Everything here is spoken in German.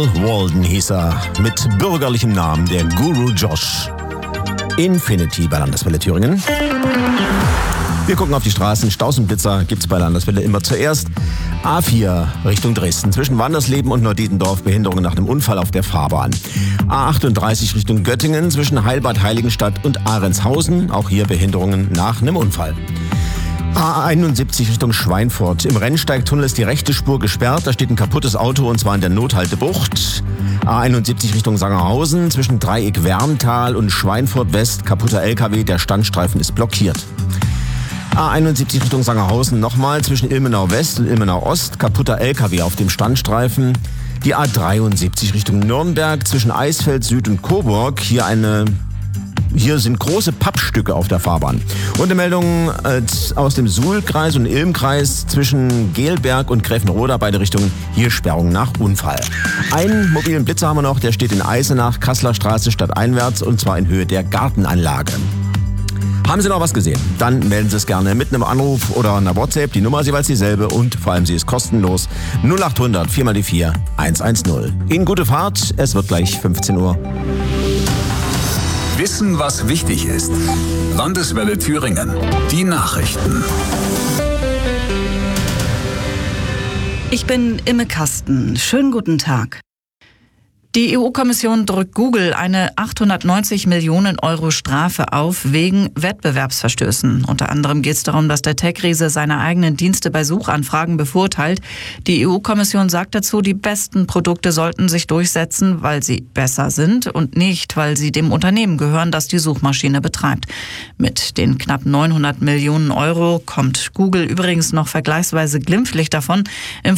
Bill Walden hieß er, mit bürgerlichem Namen, der Guru Josh. Infinity bei Landeswelle Thüringen. Wir gucken auf die Straßen. Staus und Blitzer gibt's bei Landeswelle immer zuerst. A4 Richtung Dresden. Zwischen Wandersleben und Neudietendorf Behinderungen nach einem Unfall auf der Fahrbahn. A38 Richtung Göttingen. Zwischen Heilbad Heiligenstadt und Ahrentshausen. Auch hier Behinderungen nach einem Unfall. A71 Richtung Schweinfurt. Im Rennsteigtunnel ist die rechte Spur gesperrt. Da steht ein kaputtes Auto und zwar in der Nothaltebucht. A71 Richtung Sangerhausen. Zwischen Dreieck Werntal und Schweinfurt West. Kaputter LKW. Der Standstreifen ist blockiert. A71 Richtung Sangerhausen nochmal. Zwischen Ilmenau West und Ilmenau Ost. Kaputter LKW auf dem Standstreifen. Die A73 Richtung Nürnberg. Zwischen Eisfeld Süd und Coburg. Hier sind große Pappstücke auf der Fahrbahn. Und eine Meldung aus dem Suhlkreis und Ilmkreis zwischen Gelberg und Gräfenroda, beide Richtungen. Hier Sperrung nach Unfall. Einen mobilen Blitzer haben wir noch, der steht in Eisenach, Kasseler Straße stadteinwärts und zwar in Höhe der Gartenanlage. Haben Sie noch was gesehen? Dann melden Sie es gerne mit einem Anruf oder einer WhatsApp. Die Nummer ist jeweils dieselbe und vor allem sie ist kostenlos. 0800 4x4 110. Ihnen gute Fahrt, es wird gleich 15 Uhr. Wissen, was wichtig ist. Landeswelle Thüringen. Die Nachrichten. Ich bin Imme Kasten. Schönen guten Tag. Die EU-Kommission drückt Google eine 890 Millionen Euro Strafe auf wegen Wettbewerbsverstößen. Unter anderem geht es darum, dass der Tech-Riese seine eigenen Dienste bei Suchanfragen bevorteilt. Die EU-Kommission sagt dazu, die besten Produkte sollten sich durchsetzen, weil sie besser sind und nicht, weil sie dem Unternehmen gehören, das die Suchmaschine betreibt. Mit den knapp 900 Millionen Euro kommt Google übrigens noch vergleichsweise glimpflich davon. Im